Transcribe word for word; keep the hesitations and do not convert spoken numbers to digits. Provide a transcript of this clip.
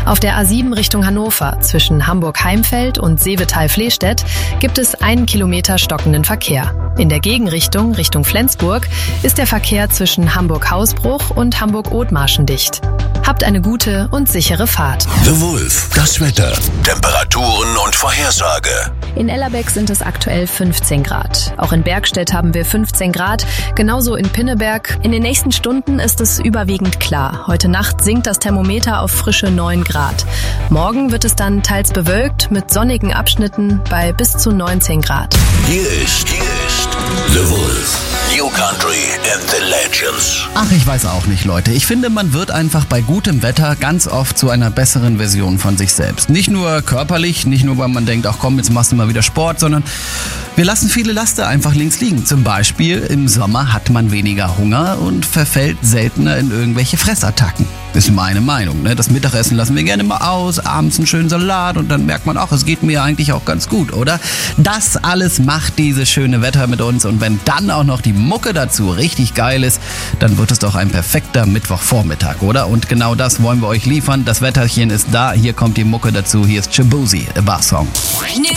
Auf der A sieben Richtung Hannover zwischen Hamburg-Heimfeld und Seevetal-Flehstedt gibt es einen Kilometer stockenden Verkehr. In der Gegenrichtung, Richtung Flensburg, ist der Verkehr zwischen Hamburg-Hausbruch und Hamburg-Othmarschen dicht. Habt eine gute und sichere Fahrt. The Wolf, das Wetter, Temperaturen und Vorhersage. In Ellerbeck sind es aktuell fünfzehn Grad. Auch in Bergstedt haben wir fünfzehn Grad, genauso in Pinneberg. In den nächsten Stunden ist es überwiegend klar. Heute Nacht sinkt das Thermometer auf frische neun Grad. Morgen wird es dann teils bewölkt mit sonnigen Abschnitten bei bis zu neunzehn Grad. Hier ist, hier ist The Wolf. New Country and the Legends. Ach, ich weiß auch nicht, Leute. Ich finde, man wird einfach bei gutem Wetter ganz oft zu einer besseren Version von sich selbst. Nicht nur körperlich, nicht nur, weil man denkt, ach komm, jetzt machst du mal wieder Sport, sondern wir lassen viele Laster einfach links liegen. Zum Beispiel im Sommer hat man weniger Hunger und verfällt seltener in irgendwelche Fressattacken. Ist meine Meinung, ne? Das Mittagessen lassen wir gerne mal aus, abends einen schönen Salat und dann merkt man auch, es geht mir eigentlich auch ganz gut, oder? Das alles macht dieses schöne Wetter mit uns und wenn dann auch noch die Mucke dazu richtig geil ist, dann wird es doch ein perfekter Mittwochvormittag, oder? Und genau das wollen wir euch liefern. Das Wetterchen ist da, hier kommt die Mucke dazu, hier ist Shaboozey, a Bar Song. New